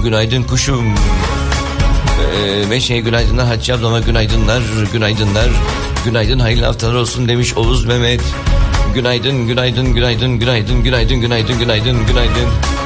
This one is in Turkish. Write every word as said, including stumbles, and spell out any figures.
günaydın kuşum. Ee, ve şey günaydınlar Hatice ablama günaydınlar, günaydınlar. Günaydın hayırlı haftalar olsun demiş Oğuz Mehmet. Günaydın, günaydın, günaydın, günaydın, günaydın, günaydın, günaydın, günaydın.